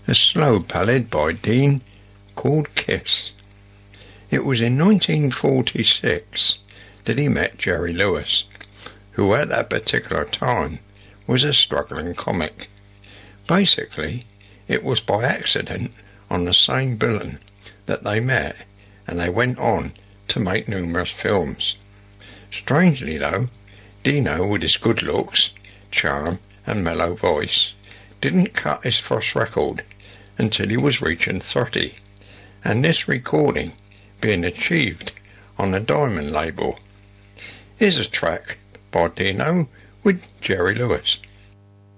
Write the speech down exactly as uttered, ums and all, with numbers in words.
a slow ballad by Dean called Kiss. It was in nineteen forty-six that he met Jerry Lewis, who at that particular time was a struggling comic. Basically, it was by accident on the same billing that they met, and they went on to make numerous films. Strangely though, Dino, with his good looks, charm and mellow voice, didn't cut his first record until he was reaching thirty, and this recording being achieved on the Diamond label. Here's a track by Dino with Jerry Lewis.